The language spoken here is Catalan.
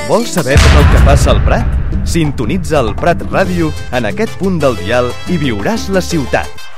Vols saber tot el que passa al Prat? Sintonitza el Prat Ràdio en aquest punt del dial i viuràs la ciutat.